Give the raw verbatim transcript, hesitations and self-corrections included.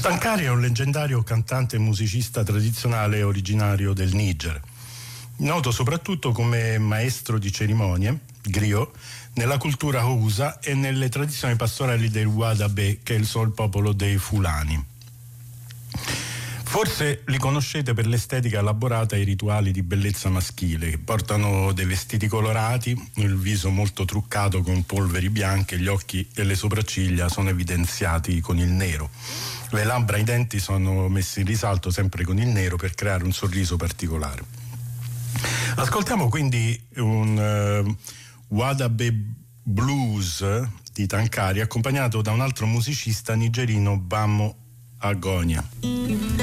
Tankari è un leggendario cantante e musicista tradizionale originario del Niger, noto soprattutto come maestro di cerimonie, griot, nella cultura Hausa e nelle tradizioni pastorali del Wadabe, che è il sol popolo dei Fulani. Forse li conoscete per l'estetica elaborata e i rituali di bellezza maschile, che portano dei vestiti colorati, il viso molto truccato con polveri bianche, gli occhi e le sopracciglia sono evidenziati con il nero. Le labbra e i denti sono messi in risalto sempre con il nero per creare un sorriso particolare. Ascoltiamo quindi un uh, Wadabe Blues di Tankari, accompagnato da un altro musicista nigerino, Bamo Agonia.